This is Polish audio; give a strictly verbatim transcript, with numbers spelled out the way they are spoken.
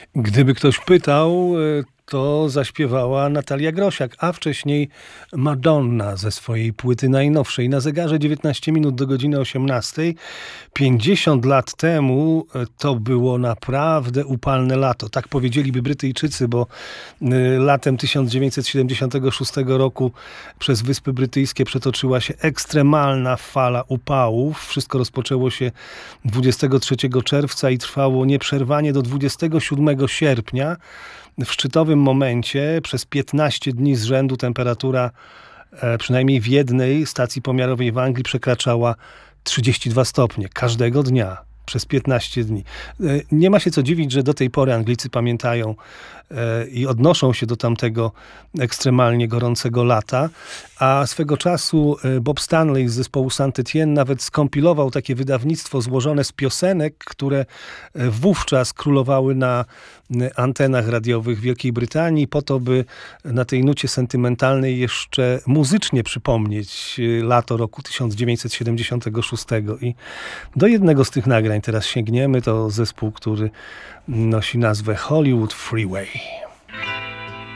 Gdyby ktoś pytał, to zaśpiewała Natalia Grosiak, a wcześniej Madonna ze swojej płyty najnowszej. Na zegarze dziewiętnaście minut do godziny osiemnastej. pięćdziesiąt lat temu to było naprawdę upalne lato. Tak powiedzieliby Brytyjczycy, bo latem tysiąc dziewięćset siedemdziesiątego szóstego roku przez Wyspy Brytyjskie przetoczyła się ekstremalna fala upałów. Wszystko rozpoczęło się dwudziestego trzeciego czerwca i trwało nieprzerwanie do dwudziestego siódmego sierpnia. W szczytowym momencie przez piętnaście dni z rzędu temperatura e, przynajmniej w jednej stacji pomiarowej w Anglii przekraczała trzydzieści dwa stopnie każdego dnia przez piętnaście dni. E, nie ma się co dziwić, że do tej pory Anglicy pamiętają e, i odnoszą się do tamtego ekstremalnie gorącego lata, a swego czasu Bob Stanley z zespołu Saint-Étienne nawet skompilował takie wydawnictwo złożone z piosenek, które wówczas królowały na antenach radiowych Wielkiej Brytanii, po to, by na tej nucie sentymentalnej jeszcze muzycznie przypomnieć lato roku tysiąc dziewięćset siedemdziesiątego szóstego. I do jednego z tych nagrań teraz sięgniemy. To zespół, który nosi nazwę Hollywood Freeway.